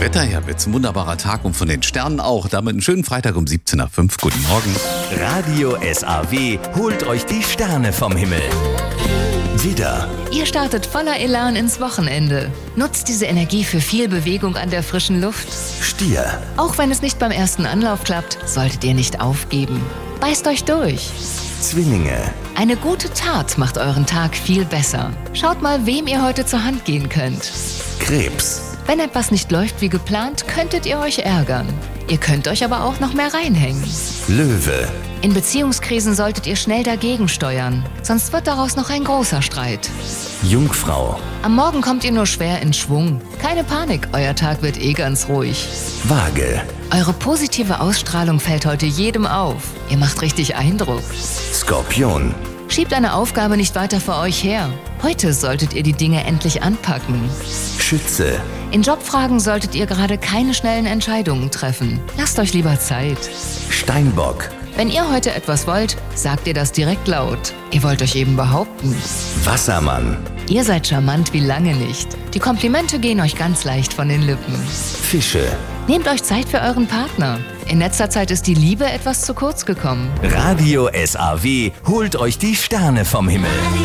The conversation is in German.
Wetter, ja, wird's ein wunderbarer Tag und von den Sternen auch. Damit einen schönen Freitag um 17.05 Uhr. Guten Morgen. Radio SAW holt euch die Sterne vom Himmel. Widder, Ihr startet voller Elan ins Wochenende. Nutzt diese Energie für viel Bewegung an der frischen Luft. Stier, Auch wenn es nicht beim ersten Anlauf klappt, solltet ihr nicht aufgeben. Beißt euch durch. Zwillinge, Eine gute Tat macht euren Tag viel besser. Schaut mal, wem ihr heute zur Hand gehen könnt. Krebs, Wenn etwas nicht läuft wie geplant, könntet ihr euch ärgern. Ihr könnt euch aber auch noch mehr reinhängen. Löwe, In Beziehungskrisen solltet ihr schnell dagegen steuern, sonst wird daraus noch ein großer Streit. Jungfrau, Am Morgen kommt ihr nur schwer in Schwung. Keine Panik, euer Tag wird ganz ruhig. Waage, Eure positive Ausstrahlung fällt heute jedem auf. Ihr macht richtig Eindruck. Skorpion, Schiebt eine Aufgabe nicht weiter vor euch her. Heute solltet ihr die Dinge endlich anpacken. Schütze, In Jobfragen solltet ihr gerade keine schnellen Entscheidungen treffen. Lasst euch lieber Zeit. Steinbock, Wenn ihr heute etwas wollt, sagt ihr das direkt laut. Ihr wollt euch eben behaupten. Wassermann, Ihr seid charmant wie lange nicht. Die Komplimente gehen euch ganz leicht von den Lippen. Fische. Nehmt euch Zeit für euren Partner. In letzter Zeit ist die Liebe etwas zu kurz gekommen. Radio SAW holt euch die Sterne vom Himmel.